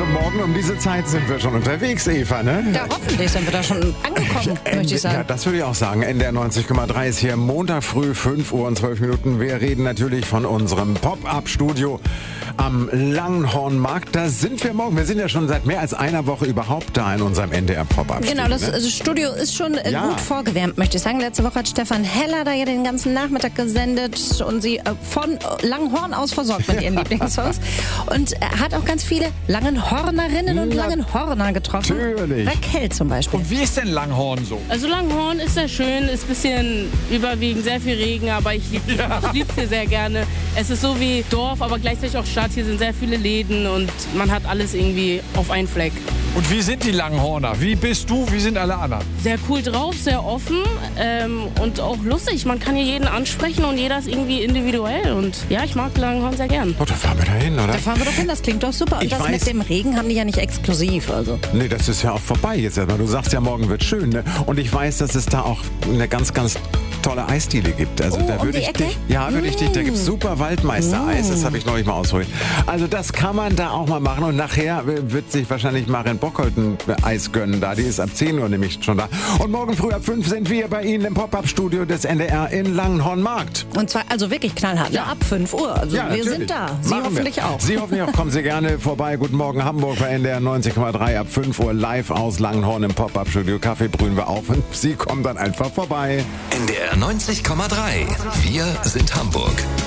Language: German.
guten Morgen. Um diese Zeit sind wir schon unterwegs, Eva, ne? Ja, hoffentlich sind wir da schon angekommen, möchte ich sagen. Ja, das würde ich auch sagen. NDR 90,3 ist hier Montag früh, 5 Uhr und 12 Minuten. Wir reden natürlich von unserem Pop-Up-Studio am Langenhornmarkt. Da sind wir morgen. Wir sind ja schon seit mehr als einer Woche überhaupt da in unserem NDR Pop-Up-Studio. Genau, das Studio ist schon gut vorgewärmt, möchte ich sagen. Letzte Woche hat Stefan Heller da ja den ganzen Nachmittag gesendet und sie von Langenhorn aus versorgt mit ihren Lieblingssongs. Und er hat auch ganz viele Langenhornerinnen und Langenhorner getroffen. Natürlich. Raquel zum Beispiel. Und wie ist denn Langenhorn so? Also Langenhorn ist sehr schön, ist ein bisschen überwiegend sehr viel Regen, aber ich liebe es hier sehr gerne. Es ist so wie Dorf, aber gleichzeitig auch Stadt. Hier sind sehr viele Läden und man hat alles irgendwie auf einen Fleck. Und wie sind die Langenhorner? Wie bist du? Wie sind alle anderen? Sehr cool drauf, sehr offen und auch lustig. Man kann hier jeden ansprechen und jeder ist irgendwie individuell. Und ja, ich mag Langenhorn sehr gern. Oh, da fahren wir da hin, oder? Da fahren wir doch hin, das klingt doch super. Und Ich das weiß. mit dem Regen haben die ja nicht exklusiv. Also. Nee, das ist ja auch vorbei jetzt erstmal. Du sagst ja, morgen wird schön, ne? Und ich weiß, dass es da auch eine ganz, ganz tolle Eisdiele gibt. Also da um würde die ich Ecke? dich, da gibt's super Waldmeister-Eis. Das habe ich neulich mal ausprobiert. Also das kann man da auch mal machen. Und nachher wird sich wahrscheinlich Maren Bockholt ein Eis gönnen da. Die ist ab 10 Uhr nämlich schon da. Und morgen früh ab 5 sind wir bei Ihnen im Pop-Up-Studio des NDR in Langenhornmarkt. Und zwar also wirklich knallhart, ne? Ab 5 Uhr. Also wir natürlich. sind da. Sie Machen hoffentlich wir. auch. Sie hoffentlich auch. Kommen Sie gerne vorbei. Guten Morgen Hamburg bei NDR 90,3 ab 5 Uhr live aus Langenhorn im Pop-Up-Studio. Kaffee brühen wir auf und Sie kommen dann einfach vorbei. NDR 90,3. Wir sind Hamburg.